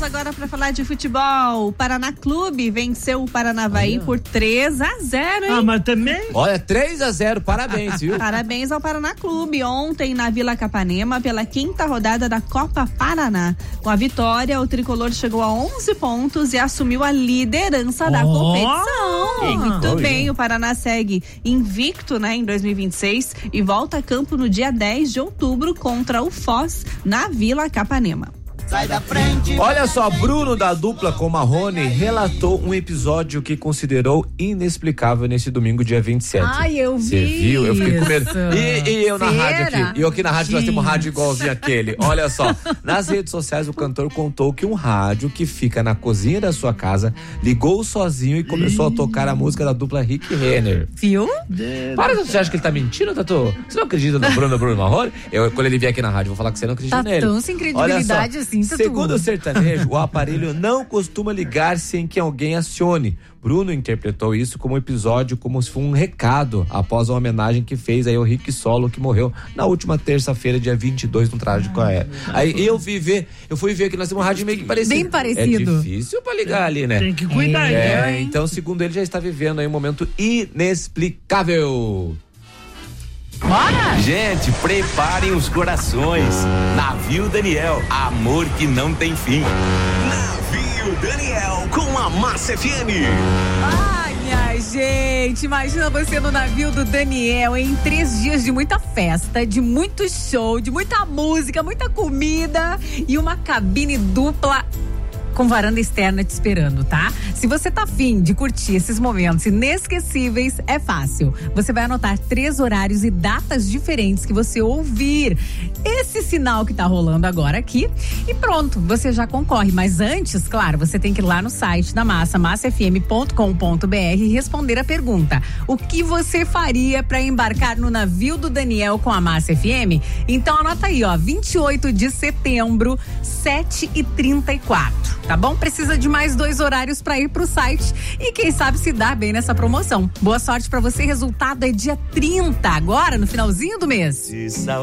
agora para falar de futebol. O Paraná Clube venceu o Paranavaí por 3-0, hein? Ah, mas também? Olha, 3-0, parabéns, viu? Parabéns ao Paraná Clube. Ontem na Vila Capanema, pela 5ª rodada da Copa Paraná. Com a vitória, o tricolor chegou a 11 pontos e assumiu a liderança da competição. Muito bem, o Paraná segue invicto, né, em 2026 e volta a campo no dia 10 de outubro contra o Foz na Vila Capanema. Sai da frente. Olha só, Bruno da dupla com Marrone relatou um episódio que considerou inexplicável nesse domingo, dia 27. Ai, eu vi. Você viu? Eu fiquei com medo. E eu na rádio aqui. E eu aqui na rádio, nós temos um rádio igualzinho aquele. Olha só, nas redes sociais o cantor contou que um rádio que fica na cozinha da sua casa ligou sozinho e começou a tocar a música da dupla Rick Renner. Viu? Para, você acha que ele tá mentindo, Tatu? Você não acredita no Bruno Marrone? Quando ele vier aqui na rádio, eu vou falar que você não acredita nele. Tá tão sem credibilidade assim. Segundo o sertanejo, o aparelho não costuma ligar sem que alguém acione. Bruno interpretou isso como um episódio, como se fosse um recado, após a homenagem que fez aí ao Rick Solo, que morreu na última terça-feira, dia 22, no trágico aéreo. Aí eu fui ver que nós temos um rádio meio que parecido. Bem parecido. É difícil pra ligar ali, né? Tem que cuidar, então, segundo ele, já está vivendo aí um momento inexplicável. Bora! Gente, preparem os corações. Navio Daniel, amor que não tem fim. Navio Daniel com a Massa FM. Ai, minha gente, imagina você no navio do Daniel em 3 dias de muita festa, de muito show, de muita música, muita comida e uma cabine dupla com varanda externa te esperando, tá? Se você tá afim de curtir esses momentos inesquecíveis, é fácil. Você vai anotar 3 horários e datas diferentes que você ouvir esse sinal que tá rolando agora aqui e pronto, você já concorre. Mas antes, claro, você tem que ir lá no site da Massa, massafm.com.br e responder a pergunta: o que você faria para embarcar no navio do Daniel com a Massa FM? Então anota aí, ó, 28 de setembro, 7h34. Tá bom? Precisa de mais 2 horários para ir pro site e quem sabe se dá bem nessa promoção. Boa sorte para você, resultado é dia 30, agora no finalzinho do mês.